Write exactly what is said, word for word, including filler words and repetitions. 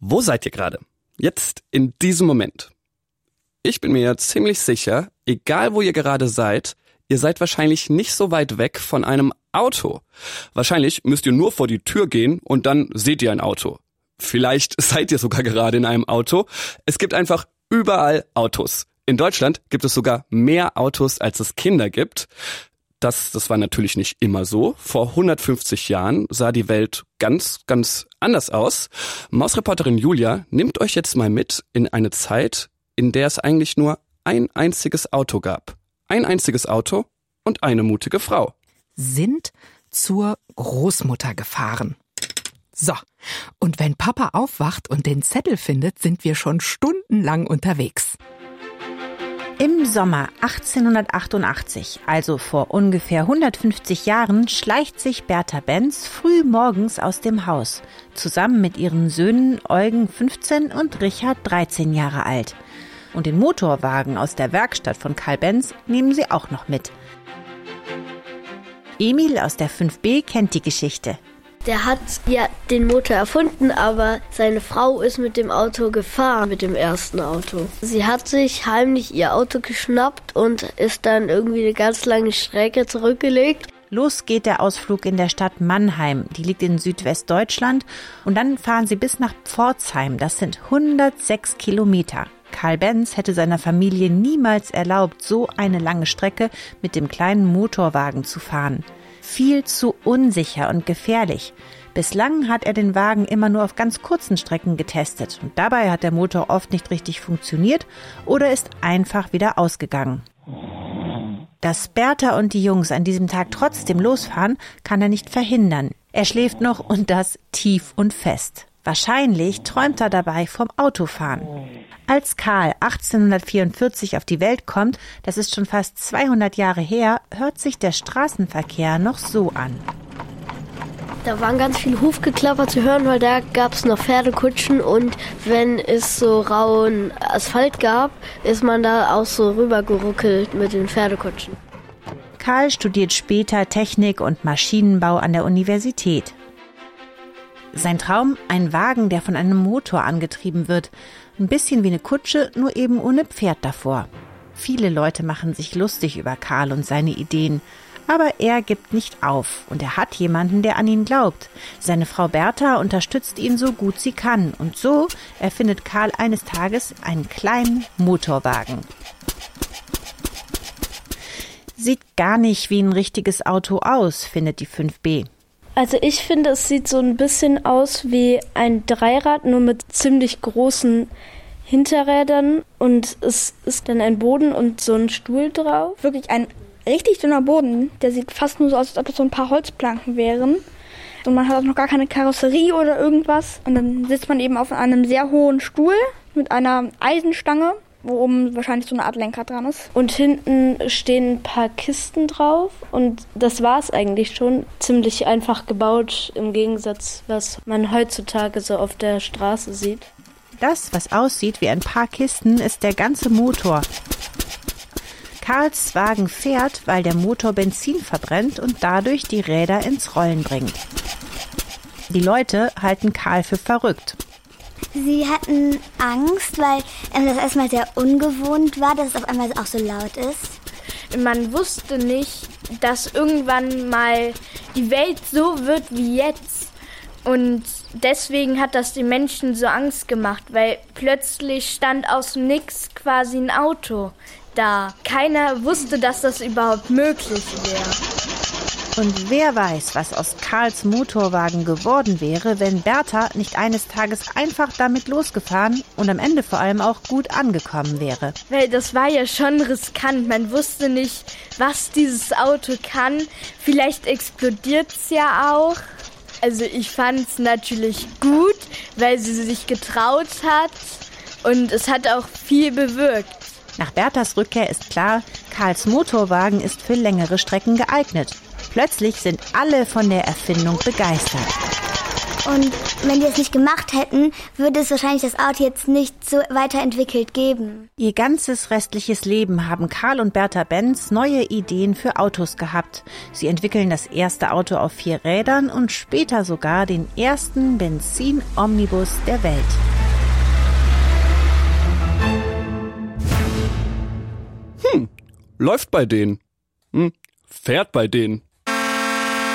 Wo seid ihr gerade? Jetzt in diesem Moment. Ich bin mir ja ziemlich sicher, egal wo ihr gerade seid, ihr seid wahrscheinlich nicht so weit weg von einem Auto. Wahrscheinlich müsst ihr nur vor die Tür gehen und dann seht ihr ein Auto. Vielleicht seid ihr sogar gerade in einem Auto. Es gibt einfach überall Autos. In Deutschland gibt es sogar mehr Autos, als es Kinder gibt. Das, das war natürlich nicht immer so. Vor hundertfünfzig Jahren sah die Welt ganz, ganz anders aus. Mausreporterin Julia nimmt euch jetzt mal mit in eine Zeit, in der es eigentlich nur ein einziges Auto gab. Ein einziges Auto und eine mutige Frau. Sind zur Großmutter gefahren. So, und wenn Papa aufwacht und den Zettel findet, sind wir schon stundenlang unterwegs. Im Sommer achtzehnhundertachtundachtzig, also vor ungefähr hundertfünfzig Jahren, schleicht sich Bertha Benz früh morgens aus dem Haus, zusammen mit ihren Söhnen Eugen fünfzehn und Richard dreizehn Jahre alt. Und den Motorwagen aus der Werkstatt von Karl Benz nehmen sie auch noch mit. Emil aus der fünf B kennt die Geschichte. Der hat ja den Motor erfunden, aber seine Frau ist mit dem Auto gefahren, mit dem ersten Auto. Sie hat sich heimlich ihr Auto geschnappt und ist dann irgendwie eine ganz lange Strecke zurückgelegt. Los geht der Ausflug in der Stadt Mannheim, die liegt in Südwestdeutschland. Und dann fahren sie bis nach Pforzheim, das sind hundertsechs Kilometer. Karl Benz hätte seiner Familie niemals erlaubt, so eine lange Strecke mit dem kleinen Motorwagen zu fahren. Viel zu unsicher und gefährlich. Bislang hat er den Wagen immer nur auf ganz kurzen Strecken getestet und dabei hat der Motor oft nicht richtig funktioniert oder ist einfach wieder ausgegangen. Dass Bertha und die Jungs an diesem Tag trotzdem losfahren, kann er nicht verhindern. Er schläft noch und das tief und fest. Wahrscheinlich träumt er dabei vom Autofahren. Als Karl achtzehnhundertvierundvierzig auf die Welt kommt, das ist schon fast zweihundert Jahre her, hört sich der Straßenverkehr noch so an. Da waren ganz viele Hufgeklapper zu hören, weil da gab es noch Pferdekutschen und wenn es so rauen Asphalt gab, ist man da auch so rübergeruckelt mit den Pferdekutschen. Karl studiert später Technik und Maschinenbau an der Universität. Sein Traum, ein Wagen, der von einem Motor angetrieben wird. Ein bisschen wie eine Kutsche, nur eben ohne Pferd davor. Viele Leute machen sich lustig über Karl und seine Ideen. Aber er gibt nicht auf und er hat jemanden, der an ihn glaubt. Seine Frau Bertha unterstützt ihn so gut sie kann. Und so erfindet Karl eines Tages einen kleinen Motorwagen. Sieht gar nicht wie ein richtiges Auto aus, findet die fünf B. Also ich finde, es sieht so ein bisschen aus wie ein Dreirad, nur mit ziemlich großen Hinterrädern. Und es ist dann ein Boden und so ein Stuhl drauf. Wirklich ein richtig dünner Boden. Der sieht fast nur so aus, als ob es so ein paar Holzplanken wären. Und man hat auch noch gar keine Karosserie oder irgendwas. Und dann sitzt man eben auf einem sehr hohen Stuhl mit einer Eisenstange, wo oben wahrscheinlich so eine Art Lenkrad dran ist. Und hinten stehen ein paar Kisten drauf und das war es eigentlich schon. Ziemlich einfach gebaut im Gegensatz, was man heutzutage so auf der Straße sieht. Das, was aussieht wie ein paar Kisten, ist der ganze Motor. Karls Wagen fährt, weil der Motor Benzin verbrennt und dadurch die Räder ins Rollen bringt. Die Leute halten Karl für verrückt. Sie hatten Angst, weil ähm, das erstmal sehr ungewohnt war, dass es auf einmal auch so laut ist. Man wusste nicht, dass irgendwann mal die Welt so wird wie jetzt. Und deswegen hat das den Menschen so Angst gemacht, weil plötzlich stand aus dem Nix quasi ein Auto da. Keiner wusste, dass das überhaupt möglich wäre. Und wer weiß, was aus Karls Motorwagen geworden wäre, wenn Bertha nicht eines Tages einfach damit losgefahren und am Ende vor allem auch gut angekommen wäre. Weil das war ja schon riskant. Man wusste nicht, was dieses Auto kann. Vielleicht explodiert es ja auch. Also ich fand es natürlich gut, weil sie sich getraut hat und es hat auch viel bewirkt. Nach Berthas Rückkehr ist klar, Karls Motorwagen ist für längere Strecken geeignet. Plötzlich sind alle von der Erfindung begeistert. Und wenn die es nicht gemacht hätten, würde es wahrscheinlich das Auto jetzt nicht so weiterentwickelt geben. Ihr ganzes restliches Leben haben Karl und Bertha Benz neue Ideen für Autos gehabt. Sie entwickeln das erste Auto auf vier Rädern und später sogar den ersten Benzin-Omnibus der Welt. läuft bei denen. Hm, fährt bei denen.